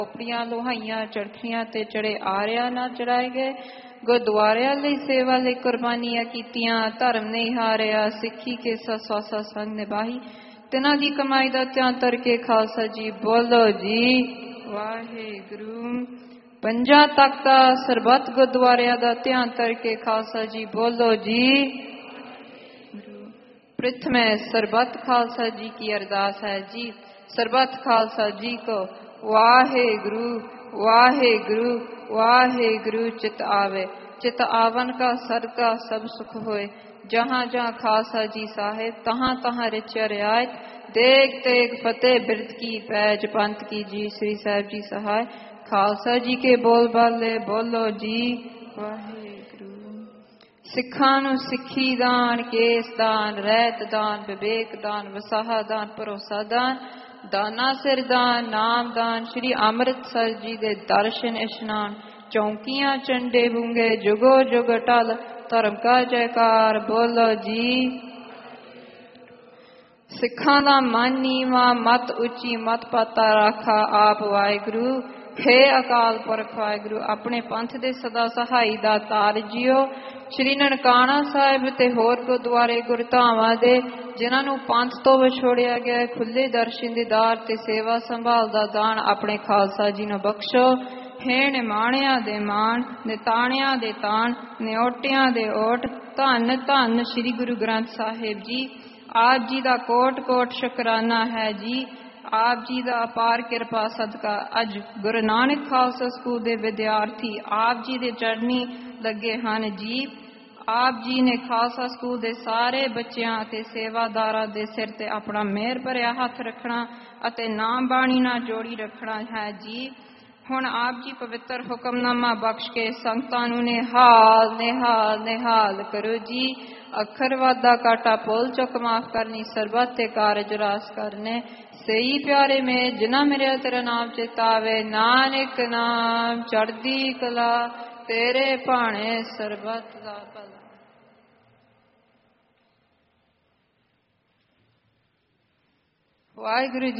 ਖੋਪੜੀਆਂ ਲੋਹਾਈਆਂ ਚਰਖੀਆਂ ਤੇ ਚੜੇ ਆਰਿਆ ਨਾ ਚੜਾਏ ਗਏ। ਗੁਰਦੁਆਰਿਆਂ ਲਈ ਸੇਵਾ ਲਈ ਕੁਰਬਾਨੀਆਂ ਕੀਤੀਆਂ, ਧਰਮ ਨਹੀਂ ਹਾਰਿਆ, ਸਿੱਖੀ ਕੇ ਸਵਾਸਾ ਸੰਗ ਨਿਭਾਈ। ਤਿਨਾਂ ਦੀ ਕਮਾਈ ਦਾ ਧਿਆਨ ਧਰ ਕੇ ਖਾਲਸਾ ਜੀ ਬੋਲੋ ਜੀ ਵਾਹਿਗੁਰੂ। ਪੰਜਾਂ ਤੱਕ ਦਾ ਸਰਬੱਤ ਗੁਰਦੁਆਰਿਆਂ ਦਾ ਧਿਆਨ ਧਰ ਕੇ ਖਾਲਸਾ ਜੀ ਬੋਲੋ ਜੀ। ਪ੍ਰਥਮੇ ਸਰਬੱਤ ਖਾਲਸਾ ਜੀ ਕੀ ਅਰਦਾਸ ਹੈ ਜੀ। ਸਰਬੱਤ ਖਾਲਸਾ ਜੀ ਕੋ ਵਾਹਿਗੁਰੂ ਵਾਹਿਗੁਰੂ ਵਾਹਿਗੁਰੂ चित आवे। चित आवन का सर का सब सुख होए। जहाँ जहाँ खालसा जी साहेब तहाँ तहाँ रिचा रियायत। देग तेग फतेह बिरद की पैज पंथ की जी। श्री साहिब जी सहाय। खालसा जी के बोल बाले बोलो जी वाहिगुरू। सिखां नूं सिक्खी दान, केस दान, रहत दान, विवेक दान, वसाहा दान, भरोसा दान, दाना सिर दान, नाम दान। श्री अमृतसर जी दे दर्शन इशनान, चौंकियां चंडे बूंगे, जुगो जुग टल, धर्म का जयकार बोलो जी। सिखां दा मन नीवा, मत उची, मत पाता राखा आप वाहिगुरू। हे अकाल पुरख वाहिगुरू, अपने पंथ दे सदा सहाई दा तार जियो। श्री ननकाना साहिब ते होर गुरुद्वारे गुरधामां दे जिन्हां नूं पंथ तो विछोड़िया गया, खुले दर्शन दीदार ते सेवा संभाल दा दान अपने खालसा जी नूं बख्शो। हे निमाणिया दे मान, निताणिया दे तान, निओटिया दे ओट, धन धन श्री गुरु ग्रंथ साहिब जी। आप जी दा कोट कोट शुकराना है जी। आप जी दा अपार किरपा सदका अज गुरु नानक खालसा स्कूल दे विद्यार्थी आप जी दे चरनी लगे हन जी। आप जी ने खालसा स्कूल दे सारे बच्चियां ते सेवादारां दे सिर ते अपना मेहर भरिया हथ रखना अते नाम बाणी नाल जोड़ी रखना है जी। हुण आप जी पवित्र हुक्मनामा बख्श के संगतां नूं निहाल निहाल निहाल करो जी। अखर वादा काटा पुल चुक माफ करनी, सरबत ते कारज रास करने। सही प्यारे में जिन्हां मेरे तेरा नाम चितावे, नानक नाम चढ़दी कला, तेरे भाणे सरबत दा भला। वाहिगुरू